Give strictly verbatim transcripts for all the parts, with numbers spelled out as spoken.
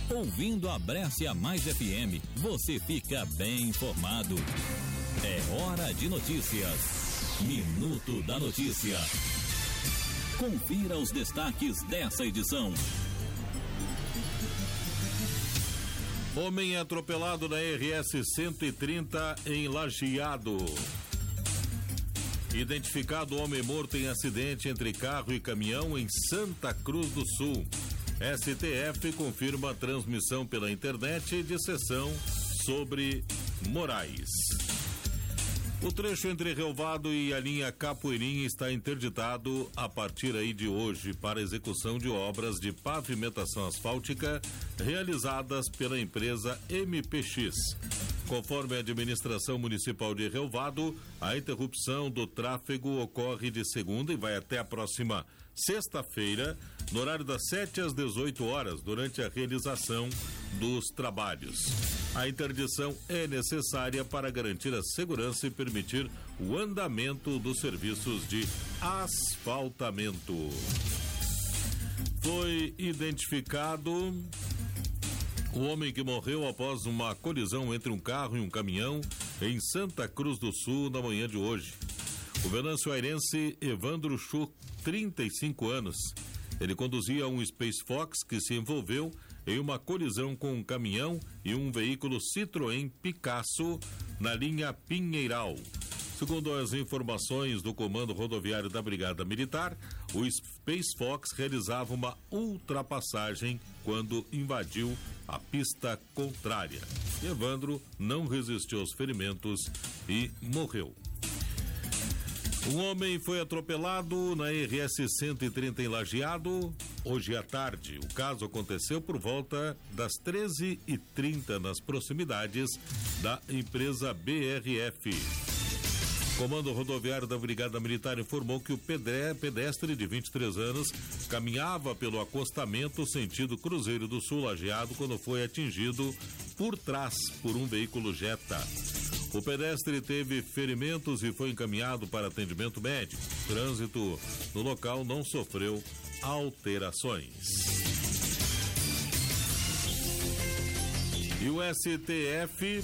Ouvindo a Brescia Mais F M, você fica bem informado. É hora de notícias. Minuto da Notícia. Confira os destaques dessa edição. Homem atropelado na R S cento e trinta em Lajeado. Identificado homem morto em acidente entre carro e caminhão em Santa Cruz do Sul. S T F confirma a transmissão pela internet de sessão sobre Moraes. O trecho entre Relvado e a linha Capoeirinha está interditado a partir aí de hoje para execução de obras de pavimentação asfáltica realizadas pela empresa M P X. Conforme a administração municipal de Relvado, a interrupção do tráfego ocorre de segunda e vai até a próxima sexta-feira, no horário das sete às dezoito horas, durante a realização dos trabalhos. A interdição é necessária para garantir a segurança e permitir o andamento dos serviços de asfaltamento. Foi identificado o homem que morreu após uma colisão entre um carro e um caminhão em Santa Cruz do Sul na manhã de hoje. O venançoairense Evandro Chu, trinta e cinco anos. Ele conduzia um Space Fox que se envolveu em uma colisão com um caminhão e um veículo Citroën Picasso na linha Pinheiral. Segundo as informações do Comando Rodoviário da Brigada Militar, o Space Fox realizava uma ultrapassagem quando invadiu a pista contrária. Evandro não resistiu aos ferimentos e morreu. Um homem foi atropelado na R S cento e trinta em Lajeado hoje à tarde. O caso aconteceu por volta das treze e trinta nas proximidades da empresa B R F. Comando Rodoviário da Brigada Militar informou que o pedestre de vinte e três anos caminhava pelo acostamento sentido Cruzeiro do Sul Lajeado quando foi atingido por trás por um veículo Jetta. O pedestre teve ferimentos e foi encaminhado para atendimento médico. O trânsito no local não sofreu alterações. E o S T F,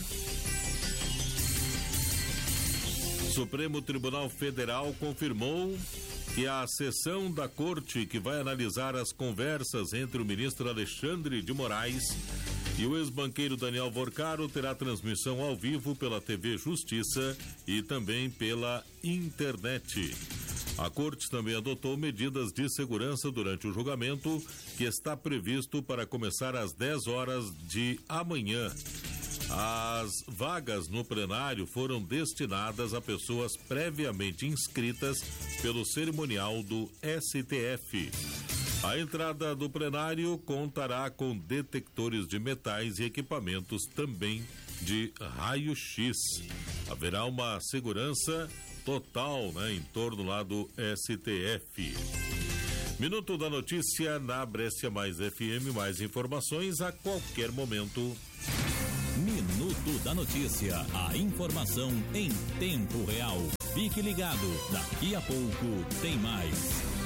Supremo Tribunal Federal, confirmou que a sessão da corte que vai analisar as conversas entre o ministro Alexandre de Moraes e o ex-banqueiro Daniel Vorcaro terá transmissão ao vivo pela T V Justiça e também pela internet. A corte também adotou medidas de segurança durante o julgamento, que está previsto para começar às dez horas de amanhã. As vagas no plenário foram destinadas a pessoas previamente inscritas pelo cerimonial do S T F. A entrada do plenário contará com detectores de metais e equipamentos também de raio-x. Haverá uma segurança total, né, em torno lá do S T F. Minuto da Notícia na Brescia Mais F M. Mais informações a qualquer momento. Minuto da Notícia. A informação em tempo real. Fique ligado. Daqui a pouco tem mais.